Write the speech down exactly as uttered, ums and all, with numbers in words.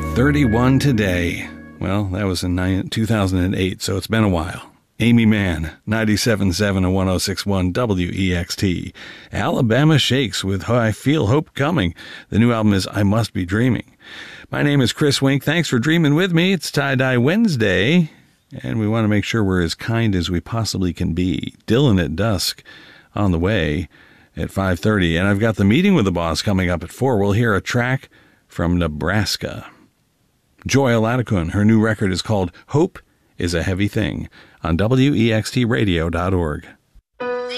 thirty-one today. Well, that was in two thousand eight, so it's been a while. Amy Mann, ninety-seven point seven and one oh six point one W E X T. Alabama Shakes with I Feel Hope Coming. The new album is I Must Be Dreaming. My name is Chris Wink. Thanks for dreaming with me. It's Tie-Dye Wednesday, and we want to make sure we're as kind as we possibly can be. Dylan at Dusk on the way at five thirty, and I've got the meeting with the boss coming up at four. We'll hear a track from Nebraska. Joy Aladakun, her new record is called Hope is a Heavy Thing on W E X T radio dot org.